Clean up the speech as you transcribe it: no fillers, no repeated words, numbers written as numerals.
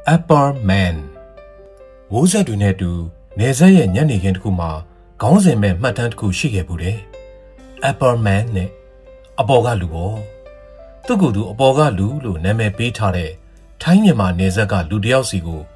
Apple Man မိုးဆက်တွေနဲ့တူနေဆက်ရဲ့ညနေခင်းတစ်ခုမှာခေါင်းစဉ်မဲ့မှတ်တမ်းတစ်ခုရှိခဲ့ဘူးတယ်။ Apple Man နဲ့အပေါ်ကလူပေါ့သူ့ကိုယ်သူအပေါ်ကလူလို့နာမည်ပေးထားတဲ့ထိုင်းမြန်မာနေဆက်ကလူတစ်ယောက်စီကို